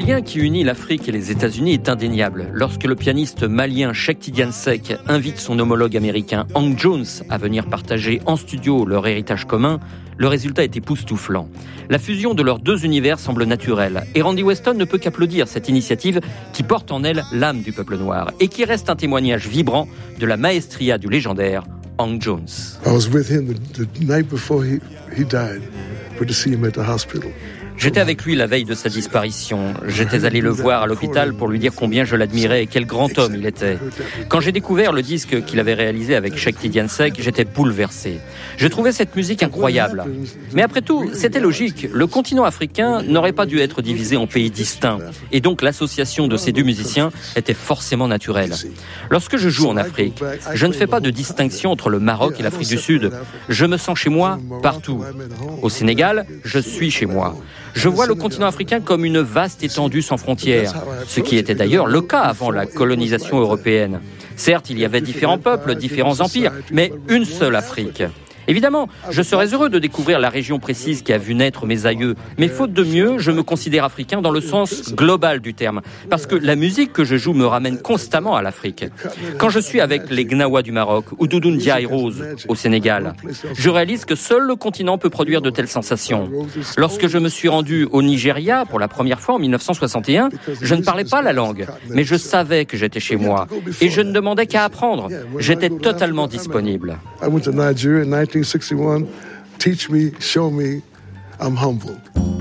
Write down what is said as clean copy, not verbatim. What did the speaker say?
lien qui unit l'Afrique et les États-Unis est indéniable. Lorsque le pianiste malien Cheikh Tidiane Seck invite son homologue américain Hank Jones à venir partager en studio leur héritage commun, le résultat est époustouflant. La fusion de leurs deux univers semble naturelle et Randy Weston ne peut qu'applaudir cette initiative qui porte en elle l'âme du peuple noir et qui reste un témoignage vibrant de la maestria du légendaire Hank Jones. I was with him the night before he died, to see him at the hospital. J'étais avec lui la veille de sa disparition. J'étais allé le voir à l'hôpital pour lui dire combien je l'admirais et quel grand homme il était. Quand j'ai découvert le disque qu'il avait réalisé avec Cheikh Tidiane Seck, j'étais bouleversé. Je trouvais cette musique incroyable. Mais après tout, c'était logique. Le continent africain n'aurait pas dû être divisé en pays distincts. Et donc l'association de ces deux musiciens était forcément naturelle. Lorsque je joue en Afrique, je ne fais pas de distinction entre le Maroc et l'Afrique du Sud. Je me sens chez moi partout. Au Sénégal, je suis chez moi. Je vois le continent africain comme une vaste étendue sans frontières, ce qui était d'ailleurs le cas avant la colonisation européenne. Certes, il y avait différents peuples, différents empires, mais une seule Afrique. Évidemment, je serais heureux de découvrir la région précise qui a vu naître mes aïeux, mais faute de mieux, je me considère africain dans le sens global du terme, parce que la musique que je joue me ramène constamment à l'Afrique. Quand je suis avec les Gnawa du Maroc ou Doudou Ndiaye Rose au Sénégal, je réalise que seul le continent peut produire de telles sensations. Lorsque je me suis rendu au Nigeria pour la première fois en 1961, je ne parlais pas la langue, mais je savais que j'étais chez moi et je ne demandais qu'à apprendre. J'étais totalement disponible. 1961, teach me, show me, I'm humble.